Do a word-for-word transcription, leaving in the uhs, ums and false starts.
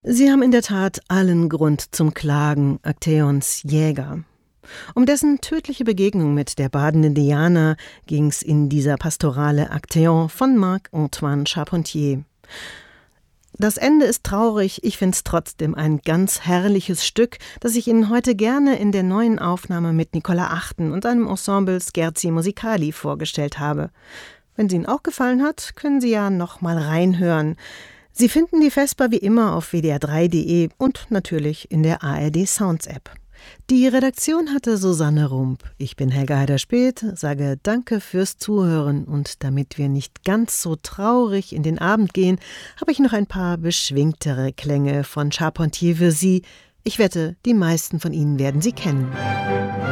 Sie haben in der Tat allen Grund zum Klagen, Actaeons Jäger. Um dessen tödliche Begegnung mit der badenden Diana ging's in dieser Pastorale Actaeon von Marc-Antoine Charpentier. Das Ende ist traurig, ich finde es trotzdem ein ganz herrliches Stück, das ich Ihnen heute gerne in der neuen Aufnahme mit Nicola Achten und einem Ensemble Scherzi Musicali vorgestellt habe. Wenn es Ihnen auch gefallen hat, können Sie ja noch mal reinhören. Sie finden die Vesper wie immer auf w d r drei punkt d e und natürlich in der A R D Sounds App. Die Redaktion hatte Susanne Rump. Ich bin Helga Heider-Speth, sage Danke fürs Zuhören und damit wir nicht ganz so traurig in den Abend gehen, habe ich noch ein paar beschwingtere Klänge von Charpentier für Sie. Ich wette, die meisten von Ihnen werden sie kennen.